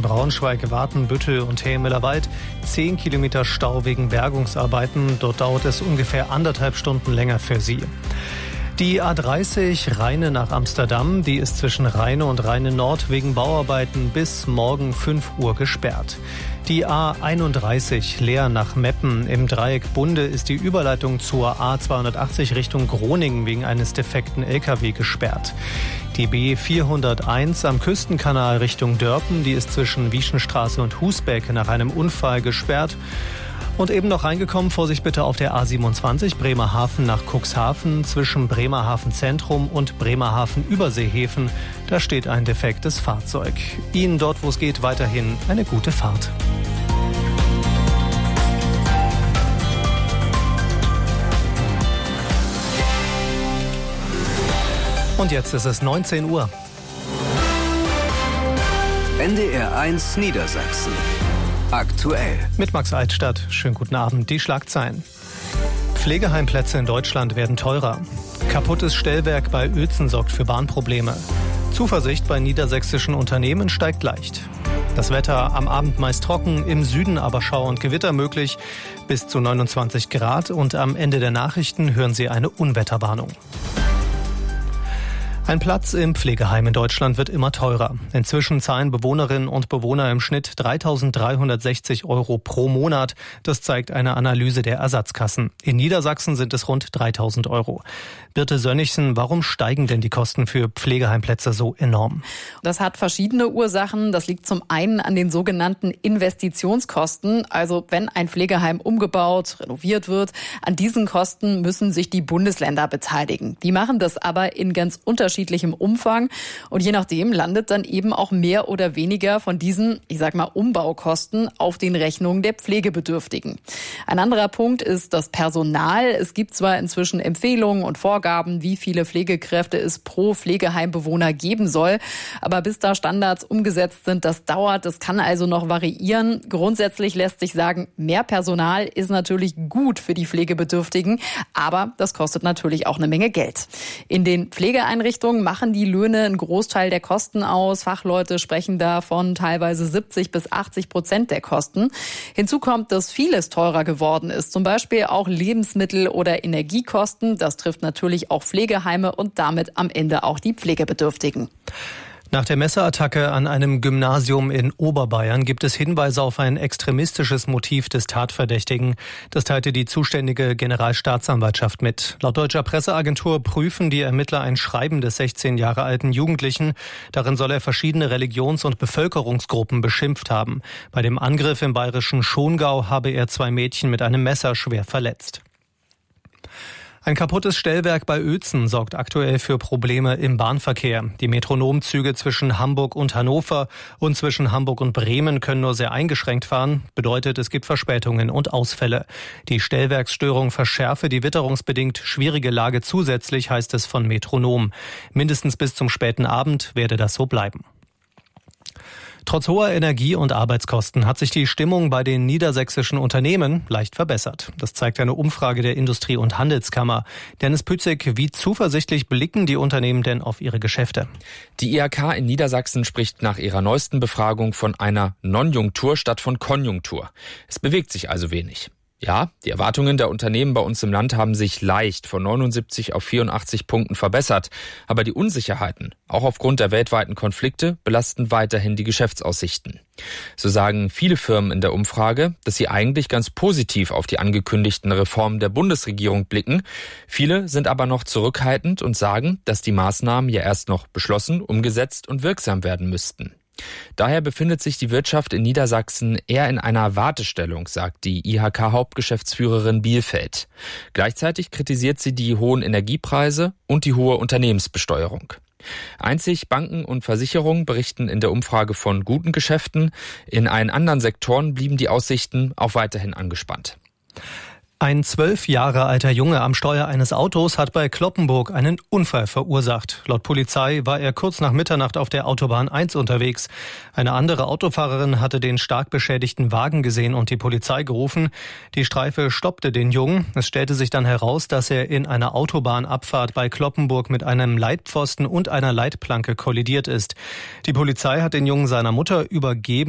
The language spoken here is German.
zwischen Braunschweig, Watenbüttel und Helmwiller-Wald 10 Kilometer Stau wegen Bergungsarbeiten. Dort dauert es ungefähr 1,5 Stunden länger für Sie. Die A30 Rheine nach Amsterdam, die ist zwischen Rheine und Rheine Nord wegen Bauarbeiten bis morgen 5 Uhr gesperrt. Die A31 Leer nach Meppen im Dreieck Bunde ist die Überleitung zur A280 Richtung Groningen wegen eines defekten LKW gesperrt. Die B401 am Küstenkanal Richtung Dörpen, die ist zwischen Wieschenstraße und Husbeck nach einem Unfall gesperrt. Und eben noch reingekommen, Vorsicht bitte auf der A27 Bremerhaven nach Cuxhaven zwischen Bremerhaven Zentrum und Bremerhaven Überseehäfen. Da steht ein defektes Fahrzeug. Ihnen dort, wo es geht, weiterhin eine gute Fahrt. Und jetzt ist es 19 Uhr. NDR 1 Niedersachsen. Aktuell. Mit Max Altstadt. Schönen guten Abend. Die Schlagzeilen. Pflegeheimplätze in Deutschland werden teurer. Kaputtes Stellwerk bei Uelzen sorgt für Bahnprobleme. Zuversicht bei niedersächsischen Unternehmen steigt leicht. Das Wetter am Abend meist trocken, im Süden aber Schauer und Gewitter möglich. Bis zu 29 Grad und am Ende der Nachrichten hören Sie eine Unwetterwarnung. Ein Platz im Pflegeheim in Deutschland wird immer teurer. Inzwischen zahlen Bewohnerinnen und Bewohner im Schnitt 3.360 € pro Monat. Das zeigt eine Analyse der Ersatzkassen. In Niedersachsen sind es rund 3.000 €. Birte Sönnigsen, warum steigen denn die Kosten für Pflegeheimplätze so enorm? Das hat verschiedene Ursachen. Das liegt zum einen an den sogenannten Investitionskosten. Also wenn ein Pflegeheim umgebaut, renoviert wird, an diesen Kosten müssen sich die Bundesländer beteiligen. Die machen das aber in ganz unterschiedlichem Umfang und je nachdem landet dann eben auch mehr oder weniger von diesen, Umbaukosten auf den Rechnungen der Pflegebedürftigen. Ein anderer Punkt ist das Personal. Es gibt zwar inzwischen Empfehlungen und Vorgaben, wie viele Pflegekräfte es pro Pflegeheimbewohner geben soll, aber bis da Standards umgesetzt sind, das dauert, das kann also noch variieren. Grundsätzlich lässt sich sagen, mehr Personal ist natürlich gut für die Pflegebedürftigen, aber das kostet natürlich auch eine Menge Geld. In den Pflegeeinrichtungen machen die Löhne einen Großteil der Kosten aus. Fachleute sprechen da von teilweise 70-80% der Kosten. Hinzu kommt, dass vieles teurer geworden ist. Zum Beispiel auch Lebensmittel oder Energiekosten. Das trifft natürlich auch Pflegeheime und damit am Ende auch die Pflegebedürftigen. Nach der Messerattacke an einem Gymnasium in Oberbayern gibt es Hinweise auf ein extremistisches Motiv des Tatverdächtigen. Das teilte die zuständige Generalstaatsanwaltschaft mit. Laut deutscher Presseagentur prüfen die Ermittler ein Schreiben des 16 Jahre alten Jugendlichen. Darin soll er verschiedene Religions- und Bevölkerungsgruppen beschimpft haben. Bei dem Angriff im bayerischen Schongau habe er 2 Mädchen mit einem Messer schwer verletzt. Ein kaputtes Stellwerk bei Uelzen sorgt aktuell für Probleme im Bahnverkehr. Die Metronomzüge zwischen Hamburg und Hannover und zwischen Hamburg und Bremen können nur sehr eingeschränkt fahren. Bedeutet, es gibt Verspätungen und Ausfälle. Die Stellwerksstörung verschärfe die witterungsbedingt schwierige Lage zusätzlich, heißt es von Metronom. Mindestens bis zum späten Abend werde das so bleiben. Trotz hoher Energie- und Arbeitskosten hat sich die Stimmung bei den niedersächsischen Unternehmen leicht verbessert. Das zeigt eine Umfrage der Industrie- und Handelskammer. Dennis Pützig, wie zuversichtlich blicken die Unternehmen denn auf ihre Geschäfte? Die IHK in Niedersachsen spricht nach ihrer neuesten Befragung von einer Nonjunktur statt von Konjunktur. Es bewegt sich also wenig. Ja, die Erwartungen der Unternehmen bei uns im Land haben sich leicht von 79 auf 84 Punkten verbessert. Aber die Unsicherheiten, auch aufgrund der weltweiten Konflikte, belasten weiterhin die Geschäftsaussichten. So sagen viele Firmen in der Umfrage, dass sie eigentlich ganz positiv auf die angekündigten Reformen der Bundesregierung blicken. Viele sind aber noch zurückhaltend und sagen, dass die Maßnahmen ja erst noch beschlossen, umgesetzt und wirksam werden müssten. Daher befindet sich die Wirtschaft in Niedersachsen eher in einer Wartestellung, sagt die IHK-Hauptgeschäftsführerin Bielfeld. Gleichzeitig kritisiert sie die hohen Energiepreise und die hohe Unternehmensbesteuerung. Einzig Banken und Versicherungen berichten in der Umfrage von guten Geschäften. In allen anderen Sektoren blieben die Aussichten auch weiterhin angespannt. Ein 12 Jahre alter Junge am Steuer eines Autos hat bei Cloppenburg einen Unfall verursacht. Laut Polizei war er kurz nach Mitternacht auf der Autobahn 1 unterwegs. Eine andere Autofahrerin hatte den stark beschädigten Wagen gesehen und die Polizei gerufen. Die Streife stoppte den Jungen. Es stellte sich dann heraus, dass er in einer Autobahnabfahrt bei Cloppenburg mit einem Leitpfosten und einer Leitplanke kollidiert ist. Die Polizei hat den Jungen seiner Mutter übergeben.